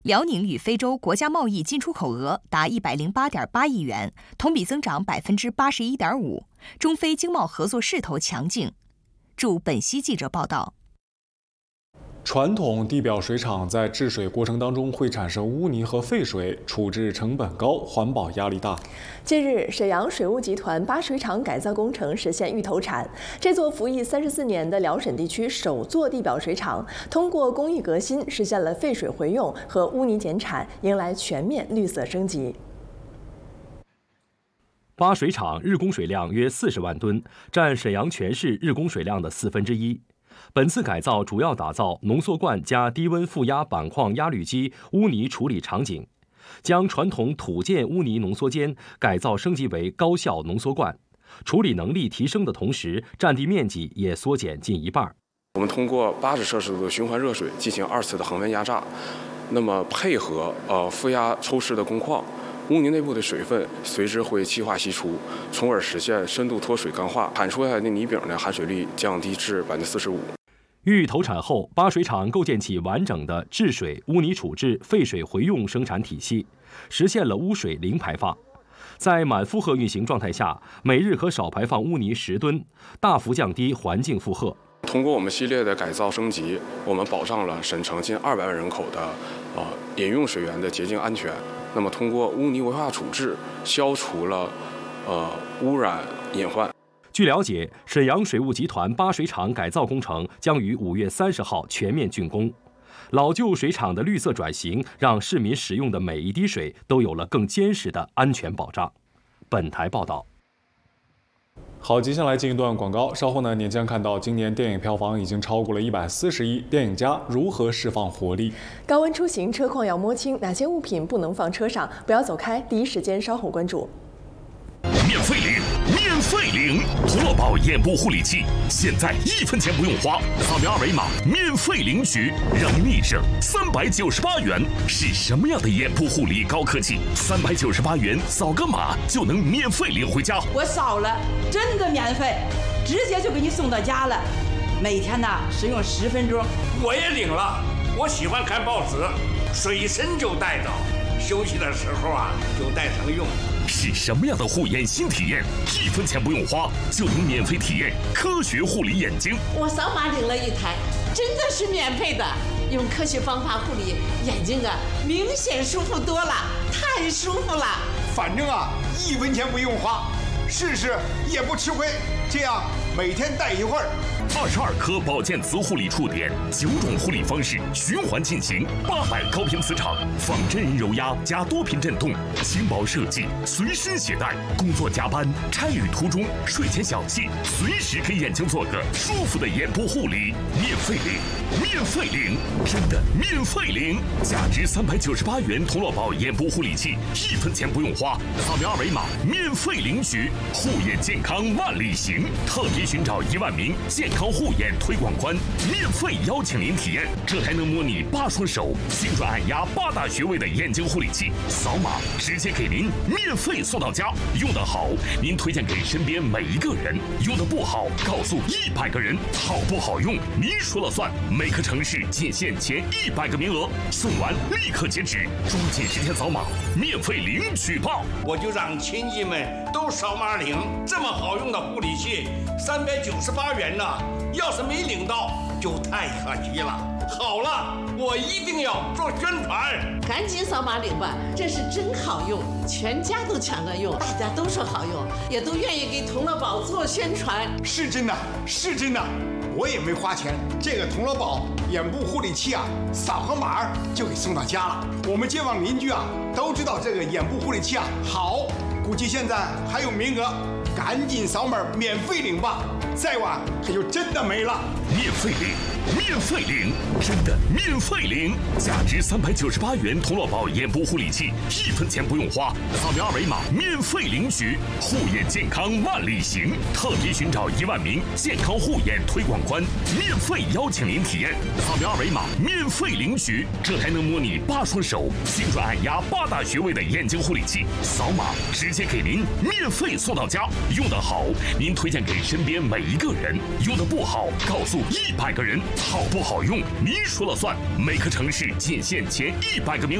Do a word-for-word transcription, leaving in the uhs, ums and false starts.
辽宁与非洲国家贸易进出口额达一百零八点八亿元，同比增长百分之八十一点五。中非经贸合作势头强劲。驻本溪记者报道。 传统地表水厂在治水过程当中会产生污泥和废水，处置成本高，环保压力大。 近日，沈阳水务集团八水厂改造工程实现预投产。这座服役三十四年的辽沈地区首座地表水厂，通过工艺革新，实现了废水回用和污泥减产，迎来全面绿色升级。 八水厂日供水量约四十万吨，占沈阳全市日供水量的四分之一。本次改造主要打造浓缩罐加低温负压板矿压滤机污泥处理场景，将传统土建污泥浓缩间改造升级为高效浓缩罐，处理能力提升的同时，占地面积也缩减近一半。 我们通过八十摄氏度的循环热水进行二次的恒温压榨，那么配合呃负压抽湿的工况，污泥内部的水分随之会气化析出，从而实现深度脱水干化，产出来的泥饼的含水率降低至百分之四十五。 预投产后，八水厂构建起完整的治水、污泥处置、废水回用生产体系，实现了污水零排放。在满负荷运行状态下，每日可少排放污泥十吨，大幅降低环境负荷。 通过我们系列的改造升级，我们保障了沈城近二百万人口的呃饮用水源的洁净安全。那么，通过污泥微化处置，消除了呃污染隐患。 据了解，沈阳水务集团八水厂改造工程将于五月三十号全面竣工。老旧水厂的绿色转型，让市民使用的每一滴水都有了更坚实的安全保障。本台报道。 好，接下来进一段广告，稍后呢，您将看到今年电影票房已经超过了一百四十亿，电影家如何释放活力？ 高温出行，车况要摸清哪些物品不能放车上，不要走开，第一时间稍后关注。 免费领，免费领，童乐宝眼部护理器，现在一分钱不用花，扫描二维码免费领取，让你立省三百九十八元。是什么样的眼部护理高科技？三百九十八元扫个码就能免费领回家。 我扫了，真的免费，直接就给你送到家了。每天呢使用十分钟。 我也领了，我喜欢看报纸，随身就带着，休息的时候啊就带上用。 是什么样的护眼新体验？一分钱不用花就能免费体验科学护理眼睛。 我扫码领了一台，真的是免费的，用科学方法护理眼睛啊，明显舒服多了，太舒服了。 反正啊，一分钱不用花，试试也不吃亏。这样每天戴一会儿。 二十二颗保健磁护理触点，九种护理方式循环进行，八百高频磁场，仿真人揉压加多频震动，轻薄设计，随身携带。工作加班、差旅途中、睡前小憩，随时给眼睛做个舒服的眼部护理。免费领，免费领，真的免费领！价值三百九十八元童乐宝眼部护理器，一分钱不用花，扫描二维码免费领取。护眼健康万里行，特别寻找一万名健康护眼推广官，免费邀请您体验这台能模拟八双手、精准按压八大穴位的眼睛护理器，扫码直接给您免费送到家。用得好，您推荐给身边每一个人；用得不好，告诉一百个人。好不好用，您说了算。每个城市仅限前一百个名额，送完立刻截止，抓紧时间扫码，免费领取吧！ 我就让亲戚们都扫码领，这么好用的护理器，三百九十八元呢。要是没领到，就太可惜了。好了，我一定要做宣传， 赶紧扫码领吧，这是真好用，全家都抢着用，大家都说好用，也都愿意给童乐宝做宣传。 是真的，是真的，我也没花钱，这个童乐宝眼部护理器啊，扫个码就给送到家了。我们街坊邻居啊都知道这个眼部护理器啊好，估计现在还有名额，赶紧扫码免费领吧，再晚可就真的没了。 免费领，免费领，真的免费领！价值三百九十八元童乐宝眼部护理器，一分钱不用花，扫描二维码免费领取。护眼健康万里行，特别寻找一万名健康护眼推广官，免费邀请您体验。扫描二维码免费领取这台能模拟八双手、精准按压八大穴位的眼睛护理器，扫码直接给您免费送到家。用得好，您推荐给身边每一个人；用得不好，告诉一百个人。 好不好用，您说了算。每个城市仅限前一百个名额。